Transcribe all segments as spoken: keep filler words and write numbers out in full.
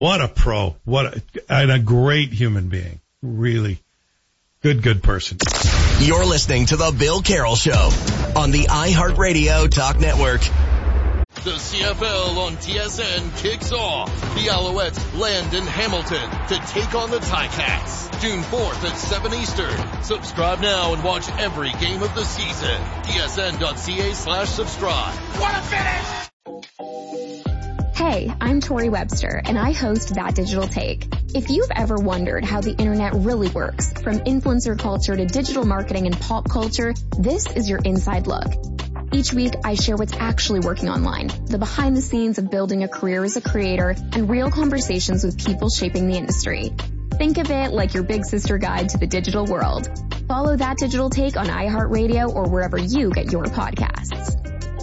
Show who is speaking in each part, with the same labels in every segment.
Speaker 1: What a pro. What a, and a great human being. Really good, good person.
Speaker 2: You're listening to The Bill Carroll Show on the iHeartRadio Talk Network.
Speaker 3: The C F L on T S N kicks off. The Alouettes land in Hamilton to take on the Ticats. June fourth at seven Eastern. Subscribe now and watch every game of the season. T S N dot C A slash subscribe. What a finish!
Speaker 4: Hey, I'm Tori Webster, and I host That Digital Take. If you've ever wondered how the internet really works, from influencer culture to digital marketing and pop culture, this is your inside look. Each week, I share what's actually working online, the behind the scenes of building a career as a creator, and real conversations with people shaping the industry. Think of it like your big sister guide to the digital world. Follow That Digital Take on iHeartRadio or wherever you get your podcasts.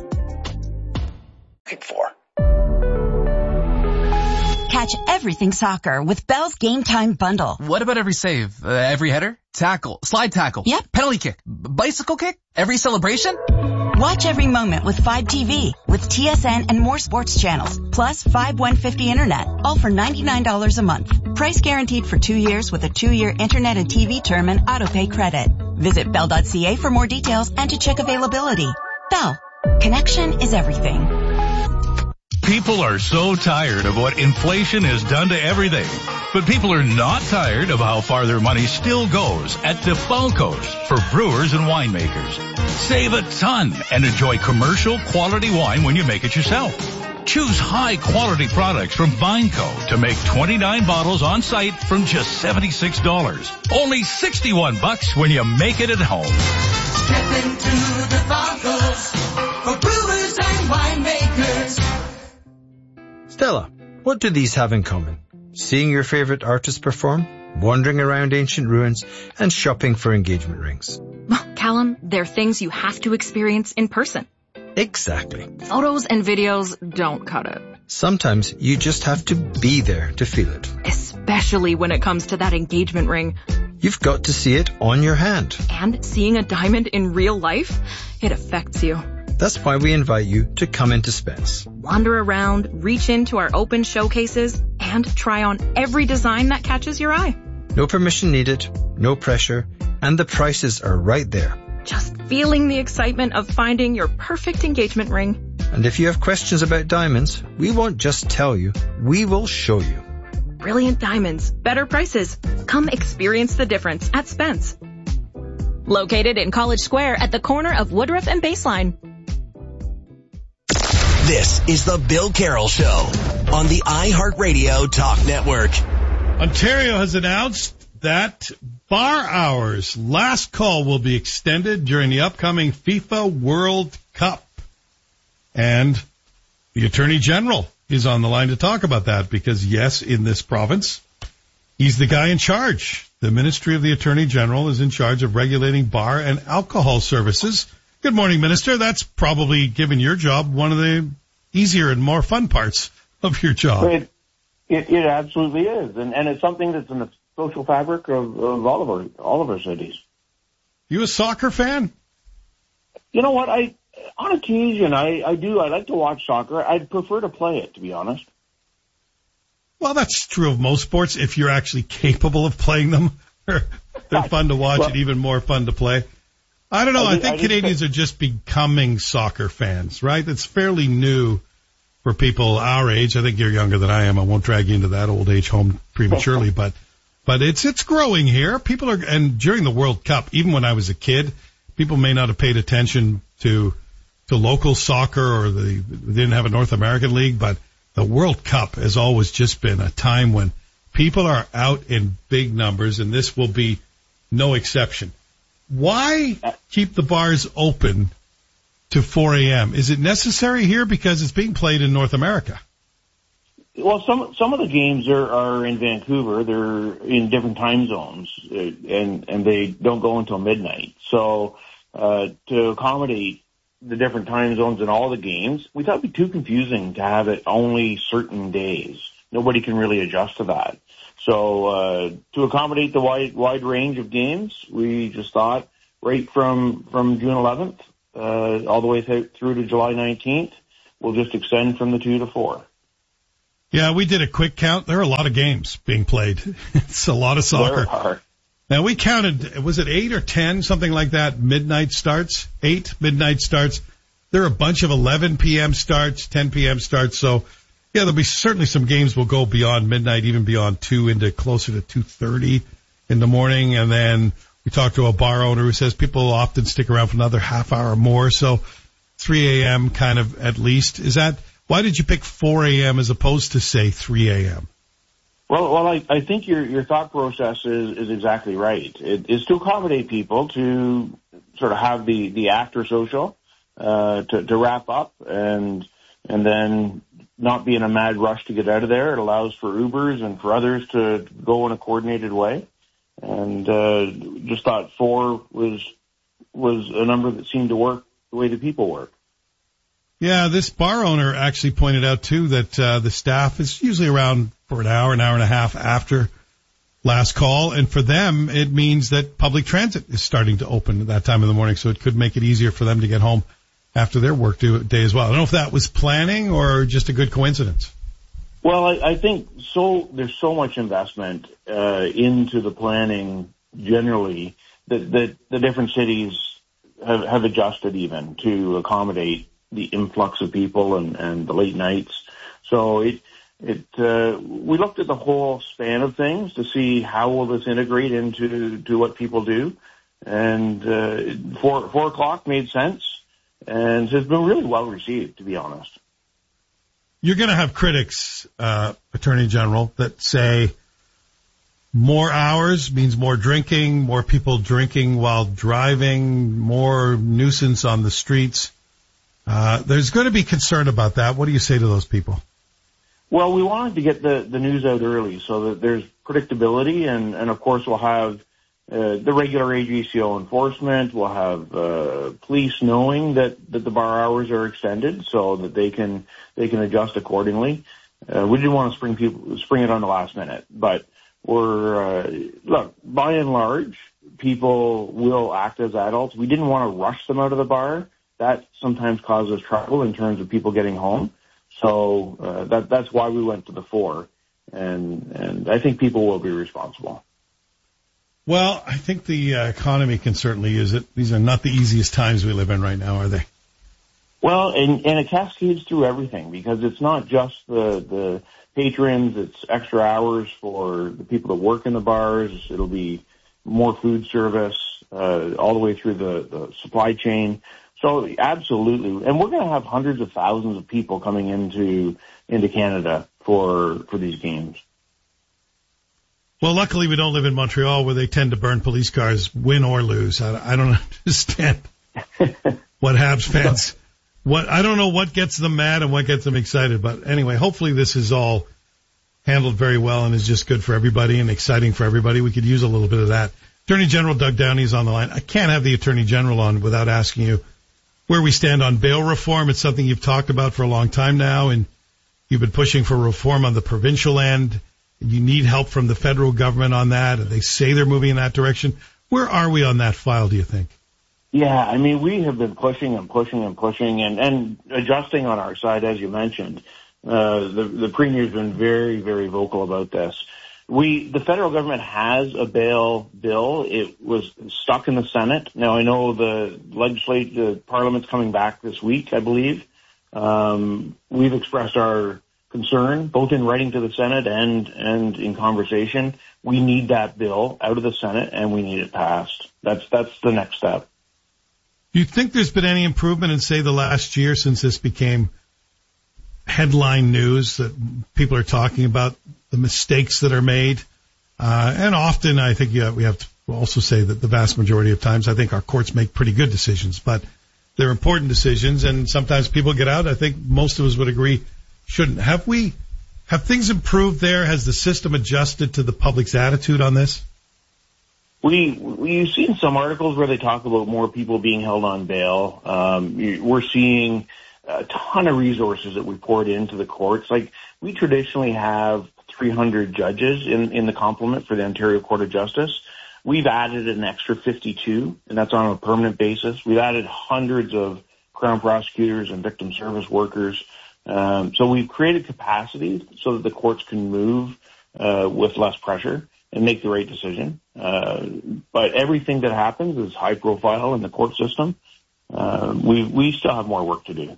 Speaker 2: Pick four.
Speaker 5: Catch everything soccer with Bell's Game Time Bundle.
Speaker 6: What about every save? Uh, every header? Tackle? Slide tackle?
Speaker 5: Yep.
Speaker 6: Penalty kick? B- bicycle kick? Every celebration?
Speaker 5: Watch every moment with Fibe T V with T S N and more sports channels, plus Fibe one fifty Internet, all for ninety-nine dollars a month. Price guaranteed for two years with a two-year Internet and T V term and autopay credit. Visit bell dot c a for more details and to check availability. Bell. Connection is everything.
Speaker 7: People are so tired of what inflation has done to everything. But people are not tired of how far their money still goes at DeFalco's for brewers and winemakers. Save a ton and enjoy commercial quality wine when you make it yourself. Choose high quality products from Vineco to make twenty-nine bottles on site from just seventy-six dollars. Only sixty-one bucks when you make it at home.
Speaker 8: Step into DeFalco's for brewers and winemakers.
Speaker 9: Stella, what do these have in common? Seeing your favorite artist perform, wandering around ancient ruins, and shopping for engagement rings.
Speaker 10: Well, Callum, they're things you have to experience in person.
Speaker 9: Exactly.
Speaker 10: Photos and videos don't cut it.
Speaker 9: Sometimes you just have to be there to feel it.
Speaker 10: Especially when it comes to that engagement ring.
Speaker 9: You've got to see it on your hand.
Speaker 10: And seeing a diamond in real life, it affects you.
Speaker 9: That's why we invite you to come into Spence.
Speaker 10: Wander around, reach into our open showcases, and try on every design that catches your eye.
Speaker 9: No permission needed, no pressure, and the prices are right there.
Speaker 10: Just feeling the excitement of finding your perfect engagement ring.
Speaker 9: And if you have questions about diamonds, we won't just tell you, we will show you.
Speaker 10: Brilliant diamonds, better prices. Come experience the difference at Spence. Located in College Square at the corner of Woodruff and Baseline.
Speaker 2: This is the Bill Carroll Show on the iHeartRadio Talk Network.
Speaker 1: Ontario has announced that bar hours last call will be extended during the upcoming FIFA World Cup. And the Attorney General is on the line to talk about that because, yes, in this province, he's the guy in charge. The Ministry of the Attorney General is in charge of regulating bar and alcohol services. Good morning, Minister. That's probably, given your job, one of the easier and more fun parts of your job.
Speaker 11: It, it, it absolutely is, and, and it's something that's in the social fabric of, of all of our all of our cities.
Speaker 1: You a soccer fan?
Speaker 11: You know what? I on occasion I, I do. I like to watch soccer. I'd prefer to play it, to be honest.
Speaker 1: Well, that's true of most sports. If you're actually capable of playing them, they're, they're fun to watch well, and even more fun to play. I don't know. I, I think I Canadians are just becoming soccer fans, right? It's fairly new for people our age. I think you're younger than I am. I won't drag you into that old age home prematurely, but but it's it's growing here. People are, and during the World Cup, even when I was a kid, people may not have paid attention to to local soccer or the, they didn't have a North American league, but the World Cup has always just been a time when people are out in big numbers, and this will be no exception. Why keep the bars open to four a.m.? Is it necessary here because it's being played in North America?
Speaker 11: Well, some some of the games are, are in Vancouver. They're in different time zones, and and they don't go until midnight. So uh, to accommodate the different time zones in all the games, we thought it'd be too confusing to have it only certain days. Nobody can really adjust to that. So uh, to accommodate the wide wide range of games, we just thought right from from June eleventh uh, all the way th- through to July nineteenth, we'll just extend from the two to four.
Speaker 1: Yeah, we did a quick count. There are a lot of games being played. It's a lot of soccer.
Speaker 11: There are.
Speaker 1: Now, we counted, was it eight or ten, something like that, midnight starts? Eight midnight starts. There are a bunch of eleven p.m. starts, ten p.m. starts. So, yeah, there'll be certainly some games will go beyond midnight, even beyond two into closer to two thirty in the morning. And then we talked to a bar owner who says people often stick around for another half hour or more. So three a.m. kind of at least. Is that, why did you pick four a.m. as opposed to, say, three a.m.?
Speaker 11: Well, well, I, I think your your thought process is, is exactly right. It is to accommodate people to sort of have the, the after social, uh, to, to wrap up and, and then not be in a mad rush to get out of there. It allows for Ubers and for others to go in a coordinated way. And, uh, just thought four was, was a number that seemed to work the way the people work.
Speaker 1: Yeah, this bar owner actually pointed out, too, that uh, the staff is usually around for an hour, an hour and a half after last call. And for them, it means that public transit is starting to open at that time of the morning, so it could make it easier for them to get home after their work day as well. I don't know if that was planning or just a good coincidence.
Speaker 11: Well, I, I think so. There's so much investment uh, into the planning generally that, that the different cities have, have adjusted even to accommodate the influx of people and, and the late nights. So it, it, uh, we looked at the whole span of things to see how will this integrate into, to what people do. And, uh, four, four o'clock made sense and has been really well received, to be honest.
Speaker 1: You're going to have critics, uh, Attorney General, that say more hours means more drinking, more people drinking while driving, more nuisance on the streets. Uh, there's going to be concern about that. What do you say to those people?
Speaker 11: Well, we wanted to get the, the news out early so that there's predictability, and, and of course we'll have uh, the regular A G C O enforcement. We'll have uh, police knowing that, that the bar hours are extended so that they can they can adjust accordingly. Uh, we didn't want to spring people spring it on the last minute, but we're uh, look, by and large, people will act as adults. We didn't want to rush them out of the bar. That sometimes causes trouble in terms of people getting home. So uh, that that's why we went to the four, and and I think people will be responsible.
Speaker 1: Well, I think the uh, economy can certainly use it. These are not the easiest times we live in right now, are they?
Speaker 11: Well, and, and it cascades through everything because it's not just the the patrons. It's extra hours for the people that work in the bars. It'll be more food service uh, all the way through the, the supply chain. So absolutely, and we're going to have hundreds of thousands of people coming into into Canada for for these games.
Speaker 1: Well, luckily we don't live in Montreal where they tend to burn police cars, win or lose. I, I don't understand what Habs fans. What I don't know what gets them mad and what gets them excited. But anyway, hopefully this is all handled very well and is just good for everybody and exciting for everybody. We could use a little bit of that. Attorney General Doug Downey is on the line. I can't have the Attorney General on without asking you where we stand on bail reform. It's something you've talked about for a long time now, and you've been pushing for reform on the provincial end. You need help from the federal government on that, and they say they're moving in that direction. Where are we on that file, do you think?
Speaker 11: Yeah, I mean, we have been pushing and pushing and pushing and, and adjusting on our side, as you mentioned. Uh, the, the Premier's been very, very vocal about this. We, the federal government has a bail bill. It was stuck in the Senate. Now, I know the legislature, the Parliament's coming back this week, I believe. Um, we've expressed our concern, both in writing to the Senate and, and in conversation. We need that bill out of the Senate and we need it passed. That's, that's the next step.
Speaker 1: Do you think there's been any improvement in, say, the last year since this became headline news that people are talking about the mistakes that are made? Uh, and often I think yeah, we have to also say that the vast majority of times I think our courts make pretty good decisions, but they're important decisions and sometimes people get out. I think most of us would agree shouldn't. Have we, have things improved there? Has the system adjusted to the public's attitude on this?
Speaker 11: We, we've seen some articles where they talk about more people being held on bail. Um, we're seeing a ton of resources that we poured into the courts. Like, we traditionally have three hundred judges in, in the complement for the Ontario Court of Justice. We've added an extra fifty-two, and that's on a permanent basis. We've added hundreds of Crown prosecutors and victim service workers. Um, so we've created capacity so that the courts can move uh, with less pressure and make the right decision. Uh, but everything that happens is high profile in the court system. Uh, we we still have more work to do.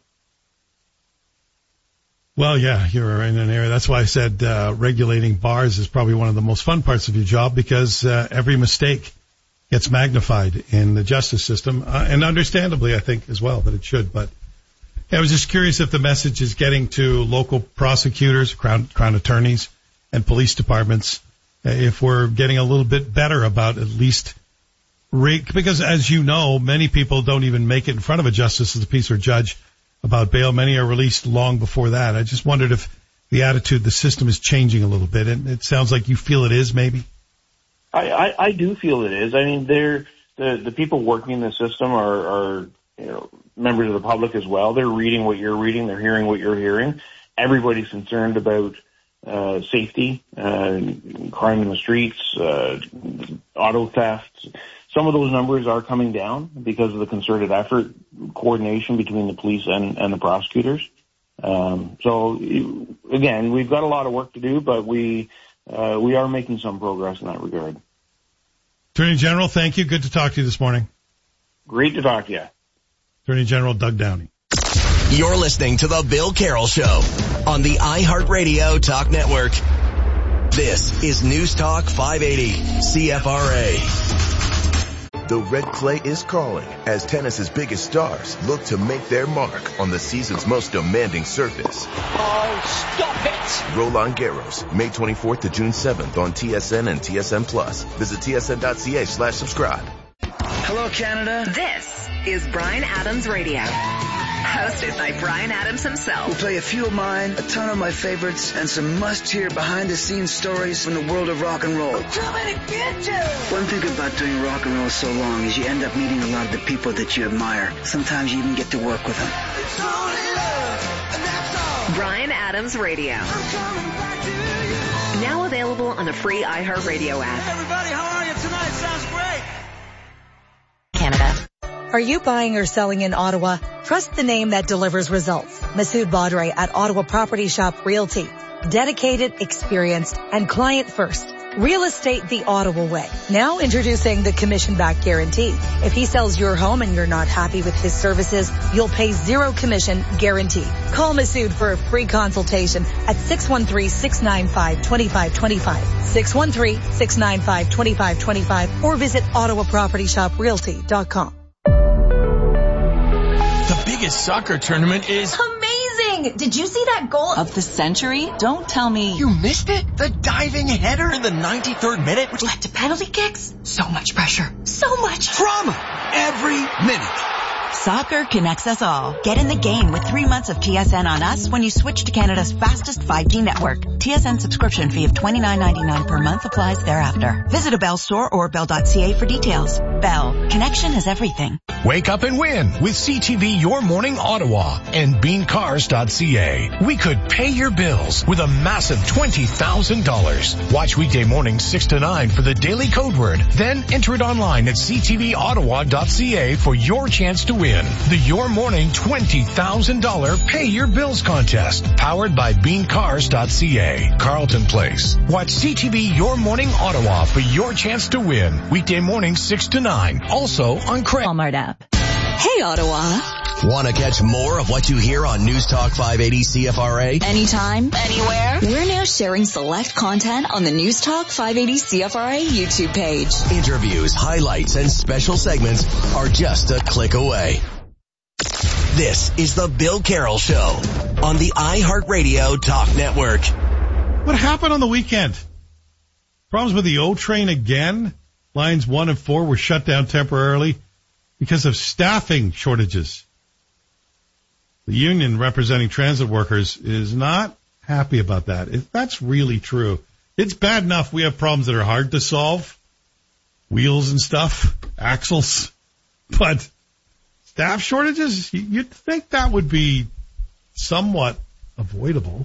Speaker 1: Well, yeah, you're in an area. That's why I said uh, regulating bars is probably one of the most fun parts of your job, because uh, every mistake gets magnified in the justice system, uh, and understandably, I think, as well, that it should. But yeah, I was just curious if the message is getting to local prosecutors, crown, crown attorneys, and police departments, uh, if we're getting a little bit better about at least re- because, as you know, many people don't even make it in front of a justice of the peace or judge about bail. Many are released long before that. I just wondered if the attitude, the system is changing a little bit, and it sounds like you feel it is, maybe.
Speaker 11: I, I, I do feel it is. I mean, they're, the, the people working in the system are, are, you know, members of the public as well. They're reading what you're reading. They're hearing what you're hearing. Everybody's concerned about, uh, safety, uh, crime in the streets, uh, auto theft. Some of those numbers are coming down because of the concerted effort, coordination between the police and, and the prosecutors. Um, so again, we've got a lot of work to do, but we, uh, we are making some progress in that regard.
Speaker 1: Attorney General, thank you. Good to talk to you this morning.
Speaker 11: Great to talk to you.
Speaker 1: Attorney General Doug Downey.
Speaker 2: You're listening to The Bill Carroll Show on the iHeartRadio Talk Network. This is News Talk five eighty C F R A.
Speaker 12: The red clay is calling as tennis's biggest stars look to make their mark on the season's most demanding surface.
Speaker 8: Oh, stop it!
Speaker 12: Roland Garros, May twenty-fourth to June seventh on T S N and T S N Plus. Visit tsn.ca slash subscribe.
Speaker 13: Hello, Canada.
Speaker 14: This is Bryan Adams Radio. Hosted by Bryan Adams himself.
Speaker 13: We'll play a few of mine, a ton of my favorites, and some must-hear behind-the-scenes stories from the world of rock and roll.
Speaker 8: I'm coming to get you!
Speaker 13: One thing about doing rock and roll so long is you end up meeting a lot of the people that you admire. Sometimes you even get to work with them.
Speaker 8: It's only love, and that's all.
Speaker 14: Bryan Adams Radio.
Speaker 8: I'm coming back to you.
Speaker 14: Now available on the free iHeartRadio app.
Speaker 8: Hey everybody, how are you tonight? Sounds great.
Speaker 14: Canada.
Speaker 15: Are you buying or selling in Ottawa? Trust the name that delivers results. Masood Badre at Ottawa Property Shop Realty. Dedicated, experienced, and client first. Real estate the Ottawa way. Now introducing the commission-back guarantee. If he sells your home and you're not happy with his services, you'll pay zero commission guaranteed. Call Masood for a free consultation at six one three, six nine five, two five two five, six one three, six nine five, two five two five, or visit ottawa property shop realty dot com.
Speaker 16: The biggest soccer tournament is
Speaker 17: amazing! Did you see that goal of the century? Don't tell me
Speaker 16: you missed it. The diving header in the ninety-third minute,
Speaker 17: which led to penalty kicks. So much pressure. So much
Speaker 16: drama every minute.
Speaker 5: Soccer connects us all. Get in the game with three months of T S N on us when you switch to Canada's fastest five G network. T S N subscription fee of twenty-nine ninety-nine per month applies thereafter. Visit a Bell store or bell dot c a for details. Bell. Connection is everything.
Speaker 18: Wake up and win with C T V Your Morning Ottawa and bean cars dot c a. We could pay your bills with a massive twenty thousand dollars. Watch weekday mornings six to nine for the daily code word. Then enter it online at c t v ottawa dot c a for your chance to win the Your Morning twenty thousand dollars Pay Your Bills contest. Powered by bean cars dot c a. Carlton Place. Watch C T V Your Morning Ottawa for your chance to win. Weekday mornings six to nine. Also on Craig.
Speaker 17: Walmart app. Hey, Ottawa.
Speaker 2: Want to catch more of what you hear on News Talk five eighty C F R A?
Speaker 17: Anytime, anywhere. We're now sharing select content on the News Talk five eighty C F R A YouTube page.
Speaker 2: Interviews, highlights, and special segments are just a click away. This is The Bill Carroll Show on the iHeartRadio Talk Network.
Speaker 1: What happened on the weekend? Problems with the O train again? Lines one and four were shut down temporarily because of staffing shortages. The union representing transit workers is not happy about that. If that's really true, it's bad enough we have problems that are hard to solve. Wheels and stuff, axles, but staff shortages, you'd think that would be somewhat avoidable.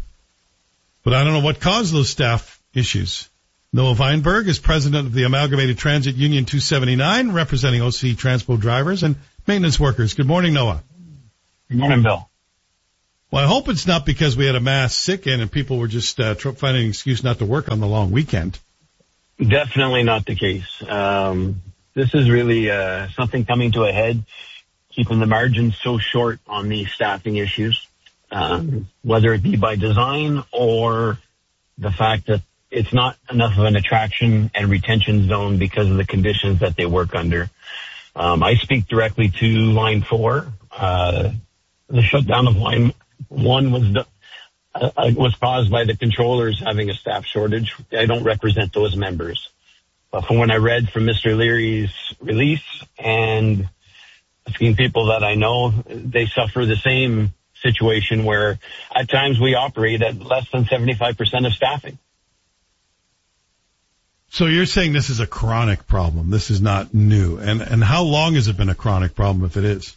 Speaker 1: But I don't know what caused those staff issues. Noah Weinberg is president of the Amalgamated Transit Union two seventy-nine, representing O C Transpo drivers and maintenance workers. Good morning, Noah.
Speaker 19: Good morning, Bill.
Speaker 1: Well, I hope it's not because we had a mass sick in and people were just uh, tr- finding an excuse not to work on the long weekend.
Speaker 19: Definitely not the case. Um, this is really uh, something coming to a head, keeping the margins so short on these staffing issues, um, whether it be by design or the fact that it's not enough of an attraction and retention zone because of the conditions that they work under. Um, I speak directly to line four. Uh, the shutdown of line one was uh, was caused by the controllers having a staff shortage. I don't represent those members. But from when I read from Mister Leary's release and asking people that I know, they suffer the same situation where at times we operate at less than seventy-five percent of staffing.
Speaker 1: So you're saying this is a chronic problem. This is not new. And and how long has it been a chronic problem if it is?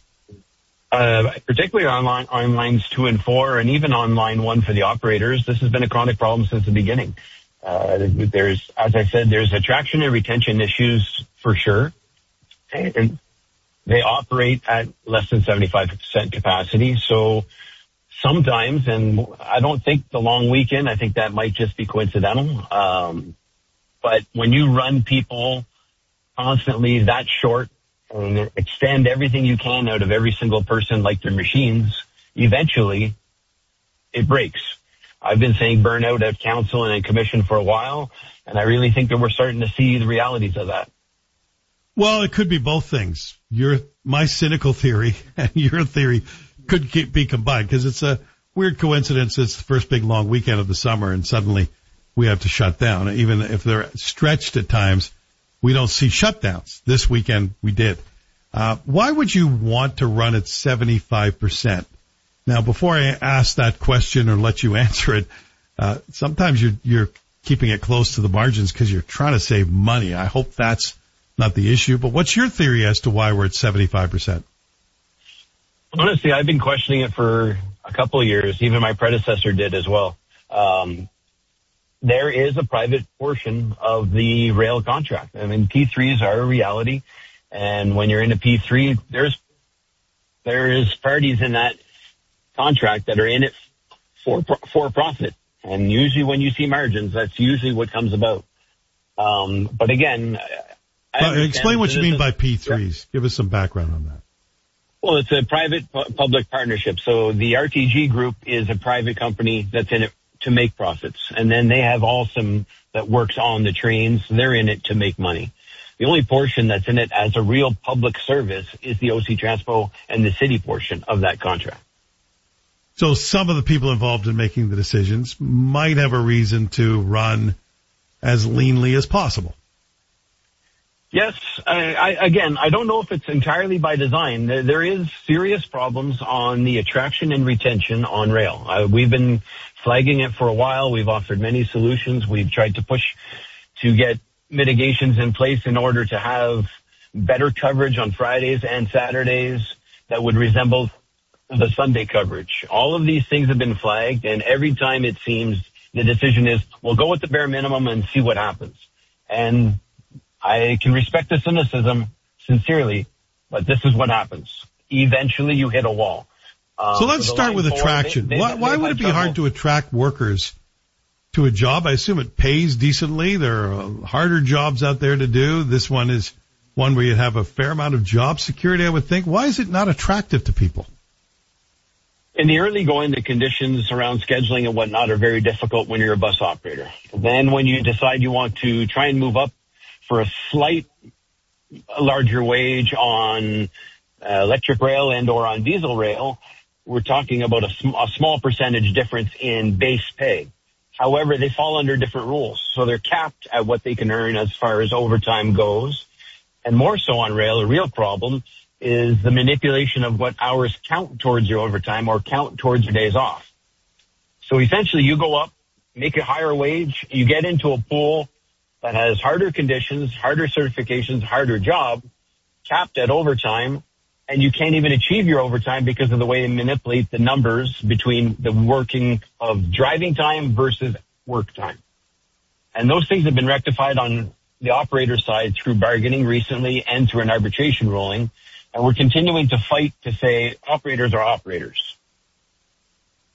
Speaker 19: Uh, particularly on, line, on lines two and four and even on line one for the operators, this has been a chronic problem since the beginning. Uh, there's, as I said, there's attraction and retention issues for sure. And they operate at less than seventy-five percent capacity. So sometimes, and I don't think the long weekend, I think that might just be coincidental. Um, but when you run people constantly that short, and extend everything you can out of every single person like their machines, eventually it breaks. I've been saying burnout at council and in commission for a while, and I really think that we're starting to see the realities of that.
Speaker 1: Well, it could be both things. Your, my cynical theory and your theory could keep, be combined because it's a weird coincidence. It's the first big long weekend of the summer and suddenly we have to shut down. Even if they're stretched at times, we don't see shutdowns. This weekend we did. Uh, why would you want to run at seventy-five percent? Now, before I ask that question or let you answer it, uh, sometimes you're, you're keeping it close to the margins because you're trying to save money. I hope that's not the issue. But what's your theory as to why we're at seventy-five percent?
Speaker 19: Honestly, I've been questioning it for a couple of years. Even my predecessor did as well. Um, There is a private portion of the rail contract. I mean, P threes are a reality. And when you're in a P three, there's, there is parties in that contract that are in it for, for profit. And usually when you see margins, that's usually what comes about. Um, but again, I
Speaker 1: well, explain what you mean by P threes. Yeah. Give us some background on that.
Speaker 19: Well, it's a private pu- public partnership. So the R T G group is a private company that's in it to make profits. And then they have Alstom that works on the trains. They're in it to make money. The only portion that's in it as a real public service is the O C Transpo and the city portion of that contract.
Speaker 1: So some of the people involved in making the decisions might have a reason to run as leanly as possible.
Speaker 19: Yes. I, I, again, I don't know if it's entirely by design. There, there is serious problems on the attraction and retention on rail. Uh, we've been flagging it for a while. We've offered many solutions. We've tried to push to get mitigations in place in order to have better coverage on Fridays and Saturdays that would resemble the Sunday coverage. All of these things have been flagged, and every time it seems the decision is, we'll go with the bare minimum and see what happens. And I can respect the cynicism sincerely, but this is what happens. Eventually you hit a wall. Um,
Speaker 1: so let's start with attraction. They, they, why why would it be trouble. hard to attract workers to a job? I assume it pays decently. There are harder jobs out there to do. This one is one where you have a fair amount of job security, I would think. Why is it not attractive to people?
Speaker 19: In the early going, the conditions around scheduling and whatnot are very difficult when you're a bus operator. Then when you decide you want to try and move up for a slight larger wage on uh, electric rail and or on diesel rail, we're talking about a, sm- a small percentage difference in base pay. However, they fall under different rules. So they're capped at what they can earn as far as overtime goes. And more so on rail, a real problem is the manipulation of what hours count towards your overtime or count towards your days off. So essentially you go up, make a higher wage, you get into a pool that has harder conditions, harder certifications, harder job, capped at overtime, and you can't even achieve your overtime because of the way they manipulate the numbers between the working of driving time versus work time. And those things have been rectified on the operator side through bargaining recently and through an arbitration ruling. And we're continuing to fight to say operators are operators.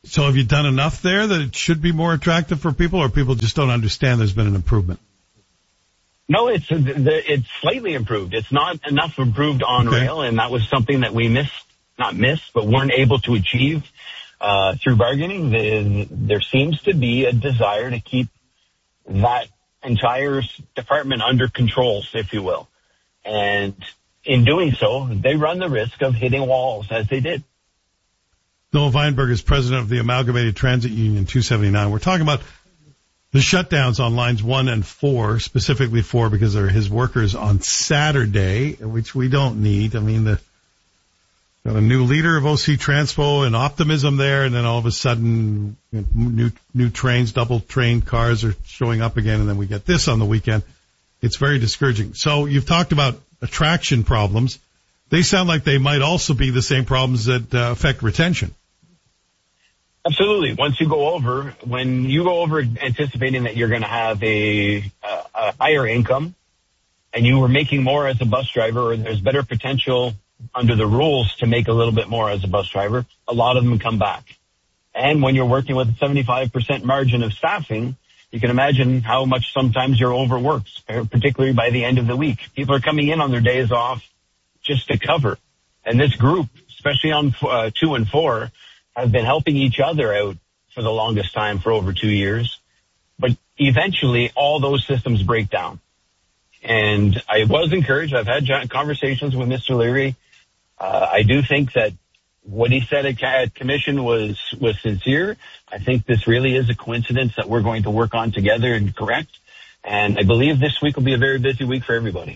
Speaker 1: So have you done enough there that it should be more attractive for people, or people just don't understand there's been an improvement?
Speaker 19: No, it's it's slightly improved. It's not enough improved on
Speaker 1: okay.
Speaker 19: rail, and that was something that we missed, not missed, but weren't able to achieve uh, through bargaining. The, there seems to be a desire to keep that entire department under control, if you will. And in doing so, they run the risk of hitting walls as they did.
Speaker 1: Noah Weinberg is president of the Amalgamated Transit Union two seventy-nine. We're talking about the shutdowns on lines one and four, specifically four because they're his workers on Saturday, which we don't need. I mean, the, got a new leader of O C Transpo and optimism there, and then all of a sudden, you know, new new trains, double train cars are showing up again, and then we get this on the weekend. It's very discouraging. So you've talked about attraction problems. They sound like they might also be the same problems that uh, affect retention.
Speaker 19: Absolutely. Once you go over, when you go over anticipating that you're going to have a, a, a higher income and you were making more as a bus driver, or there's better potential under the rules to make a little bit more as a bus driver, a lot of them come back. And when you're working with a seventy-five percent margin of staffing, you can imagine how much sometimes you're overworked, particularly by the end of the week. People are coming in on their days off just to cover. And this group, especially on uh, two and four, have been helping each other out for the longest time, for over two years. But eventually, all those systems break down. And I was encouraged. I've had conversations with Mister Leary. Uh, I do think that what he said at, at commission was, was sincere. I think this really is a coincidence that we're going to work on together and correct. And I believe this week will be a very busy week for everybody.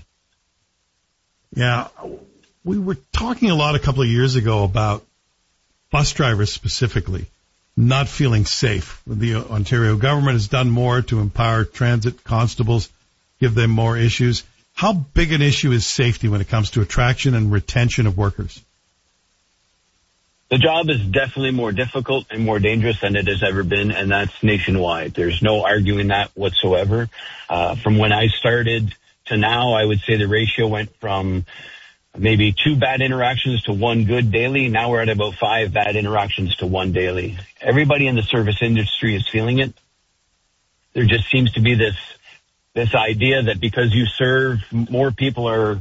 Speaker 1: Yeah. We were talking a lot a couple of years ago about bus drivers specifically not feeling safe. The Ontario government has done more to empower transit constables, give them more issues. How big an issue is safety when it comes to attraction and retention of workers?
Speaker 19: The job is definitely more difficult and more dangerous than it has ever been, and that's nationwide. There's no arguing that whatsoever. Uh, from when I started to now, I would say the ratio went from maybe two bad interactions to one good daily. Now we're at about five bad interactions to one daily. Everybody in the service industry is feeling it. There just seems to be this this idea that because you serve, more people are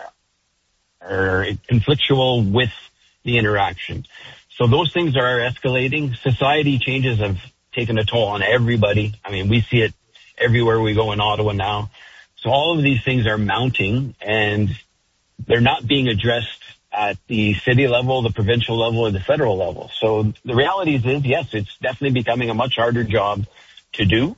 Speaker 19: are conflictual with the interaction. So those things are escalating. Society changes have taken a toll on everybody. I mean, we see it everywhere we go in Ottawa now. So all of these things are mounting, and they're not being addressed at the city level, the provincial level, or the federal level. So the reality is, is yes, it's definitely becoming a much harder job to do.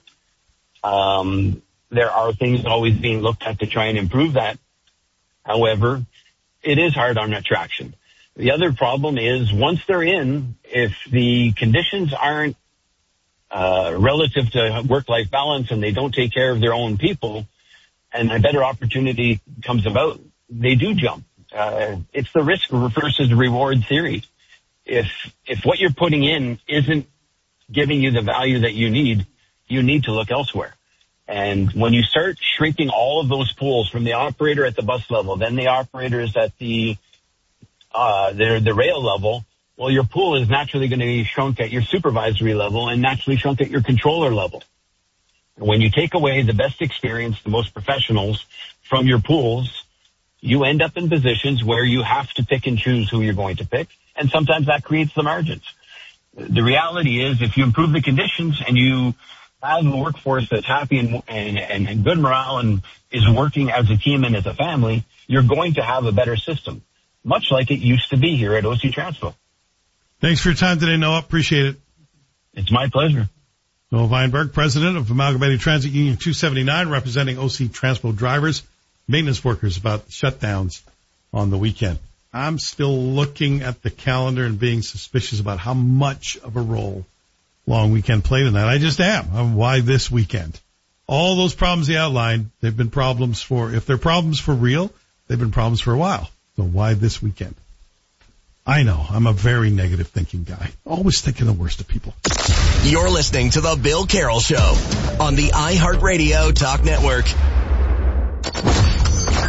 Speaker 19: Um, there are things always being looked at to try and improve that. However, it is hard on attraction. The other problem is once they're in, if the conditions aren't uh, relative to work-life balance and they don't take care of their own people, and a better opportunity comes about, they do jump. Uh, it's the risk versus reward theory. If if what you're putting in isn't giving you the value that you need, you need to look elsewhere. And when you start shrinking all of those pools from the operator at the bus level, then the operators at the uh the, the rail level, well, your pool is naturally going to be shrunk at your supervisory level and naturally shrunk at your controller level. When you take away the best experience, the most professionals from your pools, you end up in positions where you have to pick and choose who you're going to pick, and sometimes that creates the margins. The reality is, if you improve the conditions and you have a workforce that's happy and, and, and good morale and is working as a team and as a family, you're going to have a better system, much like it used to be here at O C Transpo.
Speaker 1: Thanks for your time today, Noah. Appreciate it.
Speaker 19: It's my pleasure.
Speaker 1: Noah Weinberg, president of Amalgamated Transit Union two seventy-nine, representing O C Transpo drivers, maintenance workers about shutdowns on the weekend. I'm still looking at the calendar and being suspicious about how much of a role long weekend played in that. I just am. Why this weekend? All those problems he outlined, they've been problems for, if they're problems for real, they've been problems for a while. So why this weekend? I know, I'm a very negative thinking guy. Always thinking the worst of people.
Speaker 2: You're listening to The Bill Carroll Show on the iHeartRadio Talk Network.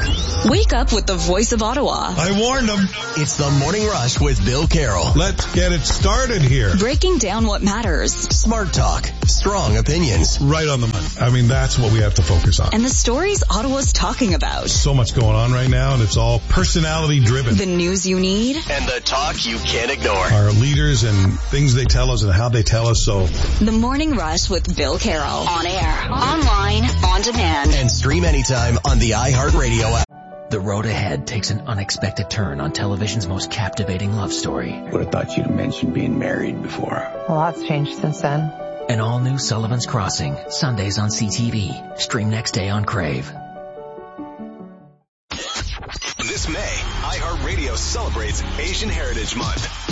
Speaker 17: Wake up with the voice of Ottawa.
Speaker 1: I warned them.
Speaker 2: It's the Morning Rush with Bill Carroll.
Speaker 1: Let's get it started here.
Speaker 17: Breaking down what matters.
Speaker 2: Smart talk, strong opinions.
Speaker 1: Right on the money. I mean, that's what we have to focus on.
Speaker 17: And the stories Ottawa's talking about.
Speaker 1: So much going on right now, and it's all personality driven.
Speaker 17: The news you need.
Speaker 2: And the talk you can't ignore.
Speaker 1: Our leaders and things they tell us and how they tell us. So,
Speaker 17: The Morning Rush with Bill Carroll. On air, online, on demand.
Speaker 2: And stream anytime on the iHeartRadio app.
Speaker 20: The road ahead takes an unexpected turn on television's most captivating love story.
Speaker 21: Would have thought you'd mentioned being married before.
Speaker 22: A lot's changed since then.
Speaker 20: An all-new Sullivan's Crossing, Sundays on C T V. Stream next day on Crave.
Speaker 23: This May, iHeartRadio celebrates Asian Heritage Month.